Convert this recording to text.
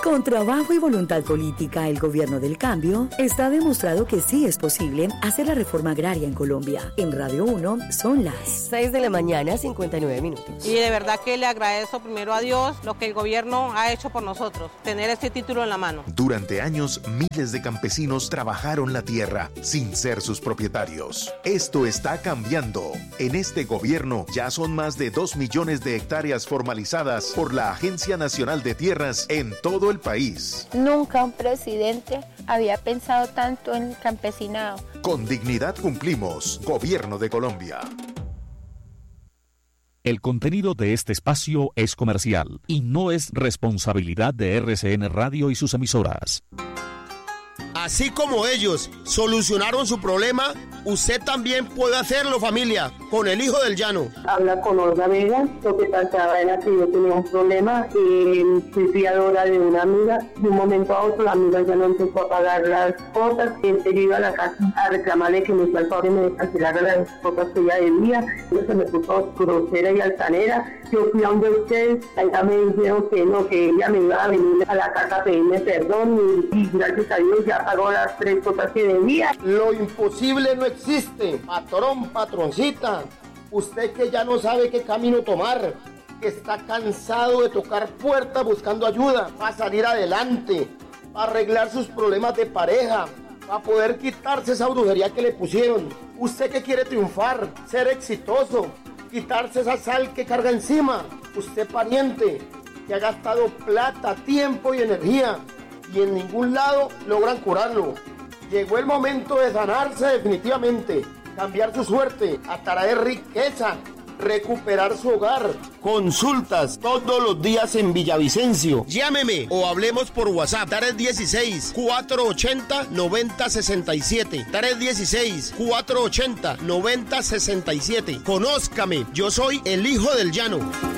Con trabajo y voluntad política, el gobierno del cambio está demostrado que sí es posible hacer la reforma agraria en Colombia. En Radio 1 son las 6 de la mañana, 59 minutos. Y de verdad que le agradezco primero a Dios lo que el gobierno ha hecho por nosotros, tener este título en la mano. Durante años, miles de campesinos trabajaron la tierra sin ser sus propietarios. Esto está cambiando. En este gobierno ya son más de 2 millones de hectáreas formalizadas por la Agencia Nacional de Tierras en todo el país. Nunca un presidente había pensado tanto en el campesinado. Con dignidad cumplimos. Gobierno de Colombia. El contenido de este espacio es comercial y no es responsabilidad de RCN Radio y sus emisoras. Así como ellos solucionaron su problema, usted también puede hacerlo, familia, con el Hijo del Llano. Habla con Olga Vega. Lo que pasaba era que yo tenía un problema, fui fiadora de una amiga. De un momento a otro la amiga ya no empezó a pagar las cuotas. Yo iba a la casa a reclamarle que me hiciera el favor y me cancelara las cuotas que ella debía. Entonces se me puso grosera y altanera. Yo fui a donde ustedes, allá me dijeron que no, que ella me iba a venir a la casa a pedirme perdón y gracias a Dios ya pagó las 3 cuotas que debía. Lo imposible no existe, patrón, patroncita. Usted que ya no sabe qué camino tomar, que está cansado de tocar puertas buscando ayuda para salir adelante, para arreglar sus problemas de pareja, para poder quitarse esa brujería que le pusieron. Usted que quiere triunfar, ser exitoso, quitarse esa sal que carga encima. Usted pariente que ha gastado plata, tiempo y energía y en ningún lado logran curarlo. Llegó el momento de sanarse definitivamente, cambiar su suerte, atraer riqueza, recuperar su hogar. Consultas todos los días en Villavicencio. Llámeme o hablemos por WhatsApp. 316-480-9067. 316-480-9067. Conózcame, yo soy el Hijo del Llano.